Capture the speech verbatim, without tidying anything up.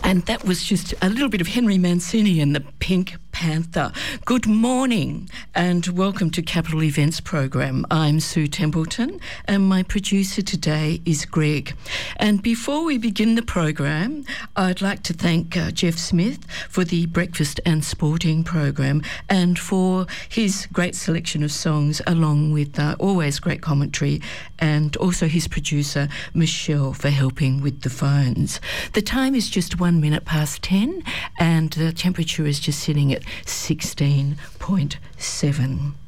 And that was just a little bit of Henry Mancini and the Pink Panther. Good morning and welcome to Capital Events Program. I'm Sue Templeton and my producer today is Greg. And before we begin the program, I'd like to thank uh, Jeff Smith for the Breakfast and Sporting program and for his great selection of songs, along with uh, always great commentary, and also his producer Michelle for helping with the phones. The time is just one minute past ten and the temperature is just sitting at sixteen point seven.